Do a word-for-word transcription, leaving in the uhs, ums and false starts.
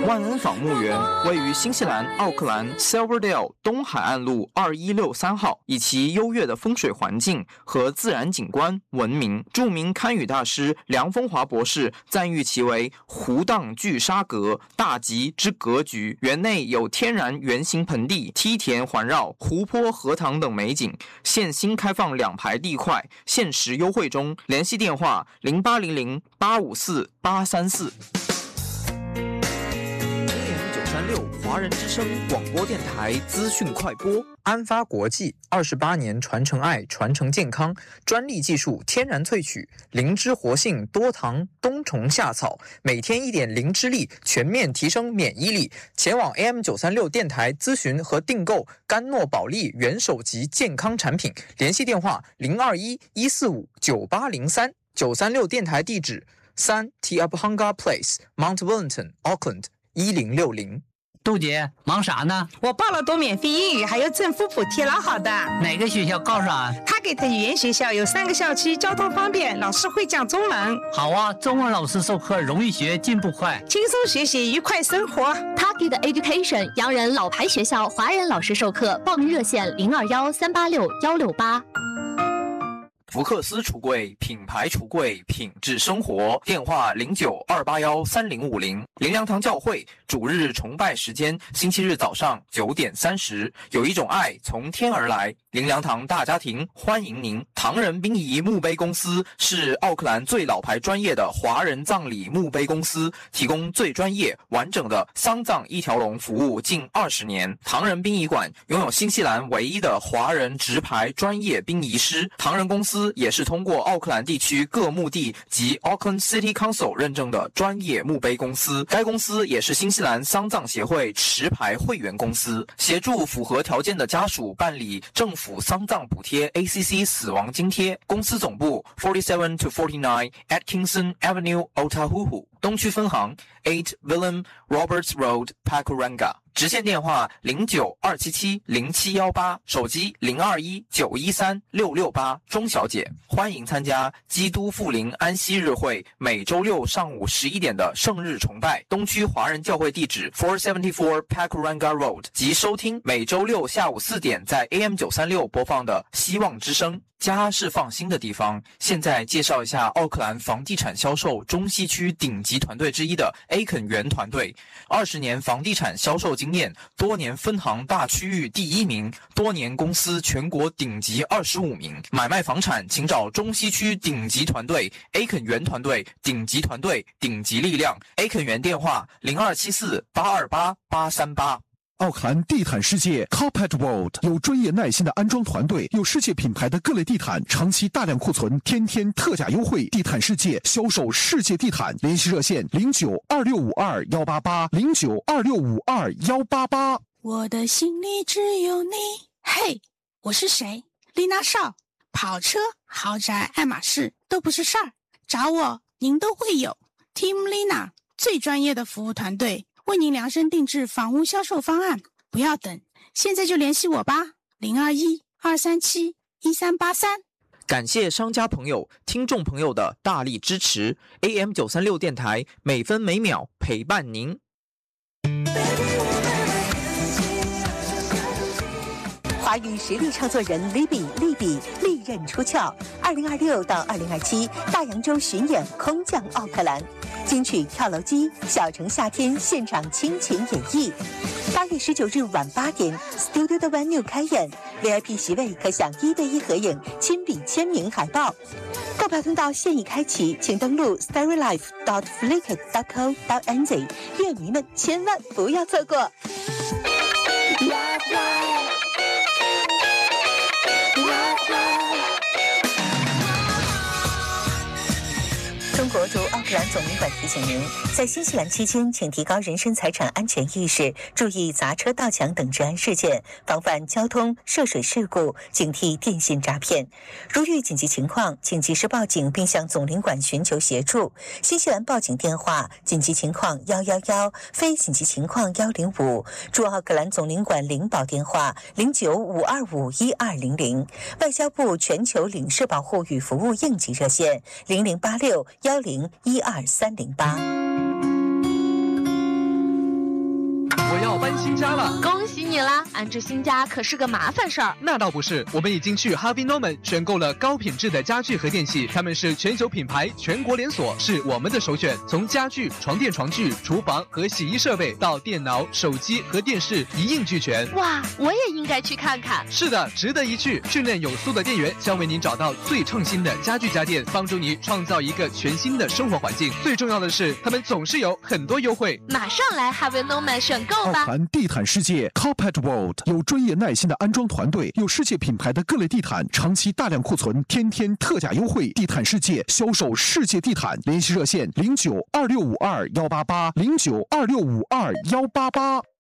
万恩坊墓园位于新西兰奥克兰 Silverdale 东海岸路二一六三号，以其优越的风水环境和自然景观闻名。著名堪舆大师梁风华博士赞誉其为湖荡聚沙阁，大吉之格局。园内有天然圆形盆地、梯田环绕、湖泊、荷塘等美景。现新开放两排地块，限时优惠中。联系电话零八零零八五四八三四。六华人之声广播电台资讯快播。安发国际二十八年传承爱，传承健康，专利技术天然萃取，灵芝活性多糖冬虫夏草，每天一点灵芝力，全面提升免疫力。前往 A M 九三六 电台咨询和订购甘诺宝利元首级健康产品，联系电话零二一一四五九八零三。九三六电台地址三 Te Apahanga Place Mount Wellington Auckland一零六零。 杜姐忙啥呢？ 我报了多免费英语，还有政府补贴，老好的。 哪个学校告诉啊？ 他给的语言学校有三个校区，交通方便，老师会讲中文。 好啊，中文老师授课容易学，进步快， 轻松学习，愉快生活。 他给的 Education 洋人老牌学校，华人老师授课，报名热线零二幺三八六幺六八。 福克斯橱柜，品牌橱柜，品质生活。电话零九二八幺三零五零。灵粮堂教会主日崇拜时间：星期日早上九点三十。有一种爱从天而来，灵粮堂大家庭欢迎您。唐人殡仪墓碑公司是奥克兰最老牌专业的华人葬礼墓碑公司，提供最专业完整的丧葬一条龙服务近二十年。唐人殡仪馆拥有新西兰唯一的华人直牌专业殡仪师。唐人公司也是通过奥克兰地区各墓地及 Auckland City Council 认证的专业墓碑公司。该公司也是新西兰丧葬协会持牌会员公司，协助符合条件的家属办理政府丧葬补贴 A C C 死亡津贴。公司总部 forty-seven to forty-nine Atkinson Avenue Otahuhu， 东区分行 eight Willem Roberts Road Pakuranga。直线电话零九二七七零七一八，手机零二一九一三六六八。钟小姐，欢迎参加基督复临安息日会每周六上午十一点的圣日崇拜，东区华人教会地址 four seventy-four Pakuranga Road， 及收听每周六下午四点在 A M 九三六 播放的希望之声。家是放心的地方。现在介绍一下奥克兰房地产销售中西区顶级团队之一的 A 肯园团队，二十年房地产销售经验，多年分行大区域第一名，多年公司全国顶级二十五名。买卖房产请找中西区顶级团队 A 肯园团队，顶级团队，顶级力量。A 肯园电话零二七四八二八八三八。 奥克兰地毯世界 Carpet World 有专业耐心的安装团队，有世界品牌的各类地毯，长期大量库存，天天特价优惠。地毯世界销售世界地毯，联系热线零九二六五二幺八八零九二六五二幺八八。 我的心里只有你。嘿，我是谁？丽娜少。跑车、豪宅、爱马仕都不是事儿，找我您都会有。Team Lina 最专业的服务团队，为您量身定制房屋销售方案，不要等，现在就联系我吧，零二一二三七一三八三。 感谢商家朋友、听众朋友的大力支持。A M 九三六 电台每分每秒陪伴您。 华语实力唱作人 Libby 利比利刃出鞘，二零二六到二零二七大洋洲巡演空降奥克兰，金曲跳楼机、小城夏天现场倾情演绎。八月十九日晚八点 ，Studio 的 Venue 开演 ，V I P 席位可享一对一合影、亲笔签名海报。购票通道现已开启，请登录 storylife dot flickr dot co dot n z， 乐迷们千万不要错过。中国驻奥克兰总领馆提醒您，在新西兰期间，请提高人身财产安全意识，注意砸车、盗抢等治安事件，防范交通涉水事故，警惕电信诈骗。如遇紧急情况，请及时报警，并向总领馆寻求协助。新西兰报警电话：紧急情况一一一，非紧急情况一零五。驻奥克兰总领馆领保电话：零九五二五一二零零。外交部全球领事保护与服务应急热线：零零八六幺零一二三零八。 我要搬新家了！ 恭喜你啦！安置新家可是个麻烦事儿。 那倒不是，我们已经去 Harvey Norman 选购了高品质的家具和电器，他们是全球品牌，全国连锁，是我们的首选。从家具、床垫、床具、厨房和洗衣设备到电脑、手机和电视一应俱全。 哇，我也应该去看看。 是的，值得一去。训练有素的店员将为您找到最创新的家具家电，帮助你创造一个全新的生活环境。最重要的是，他们总是有很多优惠。 马上来 Harvey Norman 选购吧！ 奥盘地毯世界 Carpet World 有专业耐心的安装团队，有世界品牌的各类地毯，长期大量库存，天天特价优惠。地毯世界销售世界地毯，联系热线零九二六五二幺八八零九二六五二幺八八。